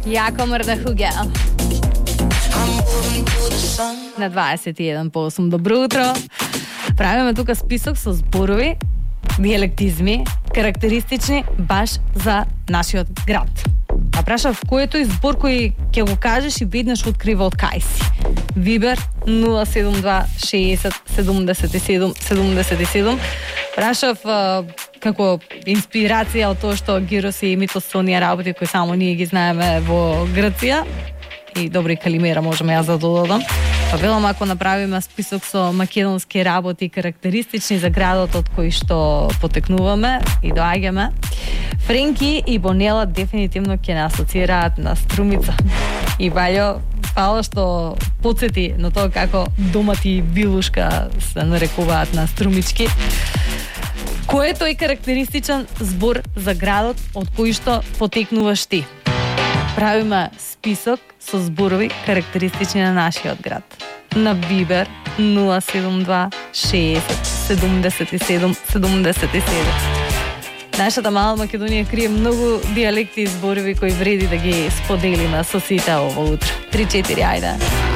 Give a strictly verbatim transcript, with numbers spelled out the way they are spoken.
Јако мрда хугел. На дваесет и еден по осум. Добро утро. Правиме тука список со зборови, дијалектизми, карактеристични баш за нашиот град. А прашав кој е тој збор кој ќе го кажеш и веднаш открива од кај си. Вибер нула седум два шеесет седумдесет и седум седумдесет и седум. Прашав а, како инспирација од тоа што Гирос и Митос со оние работи кои само ние ги знаеме во Грција. И добри калимера можеме јас да додадам. Па велам ако направиме список со македонски работи карактеристични за градот од кој што потекнуваме и доаѓаме, Френки и Бонела дефинитивно ќе нас асоцираат на Струмица. И Ваљо, фала што подсети на тоа како домати Билушка се нарекуваат на Струмички. Кој е тој карактеристичен збор за градот од кој што потекнуваш ти? Правиме список со зборови карактеристични на нашиот град. На Вибер нула седум два шеесет седумдесет и седум седумдесет и седум. Нашата мала Македонија крие многу дијалекти и зборови кои вреди да ги споделиме со сите ово утро. три четири, ајде.